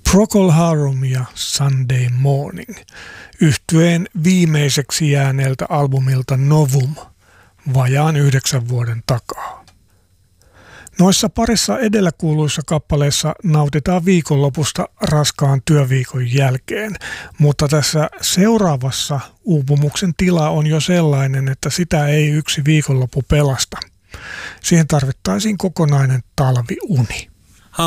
Procol Harum ja Sunday Morning yhtyeen viimeiseksi jääneeltä albumilta Novum vajaan 9 vuoden takaa. Noissa parissa edellä kuuluissa kappaleissa nautitaan viikonlopusta raskaan työviikon jälkeen, mutta tässä seuraavassa uupumuksen tila on jo sellainen, että sitä ei yksi viikonloppu pelasta. Siihen tarvittaisiin kokonainen talviuni.